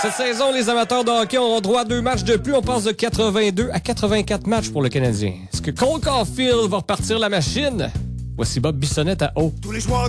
Cette saison, les amateurs de hockey auront droit à 2 matchs de plus. On passe de 82 à 84 matchs pour le Canadien. Est-ce que Cole Caulfield va repartir la machine? Voici Bob Bissonnette à haut. Tous les joueurs